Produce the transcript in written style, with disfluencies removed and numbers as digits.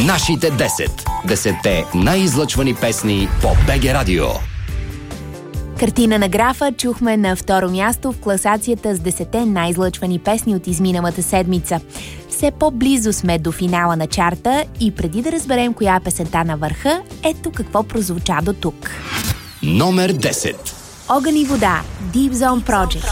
Нашите 10. 10 най-излъчвани песни по БГ Радио. Картина на графа чухме на второ място в класацията с 10 най-излъчвани песни от изминалата седмица. Все по-близо сме до финала на чарта и преди да разберем коя е песента на върха, ето какво прозвуча до тук. Номер 10. Огън и вода, Deep Zone Project.